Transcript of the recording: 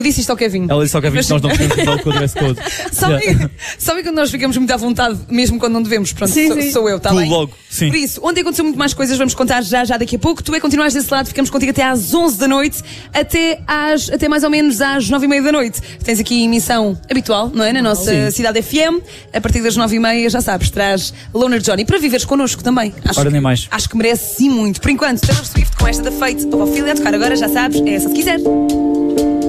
Disse isto ao Kevin. Ela disse ao Kevin que nós não podemos usar o dress code. Sabem quando nós ficamos muito à vontade, mesmo quando não devemos? Pronto, sim. sou eu, está Tu bem? logo, sim. Por isso, ontem aconteceu muito mais coisas, vamos contar já daqui a pouco. Tu continuas desse lado, ficamos contigo até às 11 da noite, até mais ou menos às 9h30 da noite. Tens aqui emissão habitual, não é? Na nossa cidade FM. A partir das 9h30, já sabes, traz Loner Johnny para viveres connosco também. Ora, nem mais. Acho que merece sim muito. Por enquanto, Taylor Swift com esta da Fate. Ophelia a tocar agora, já sabes, é essa se quiser.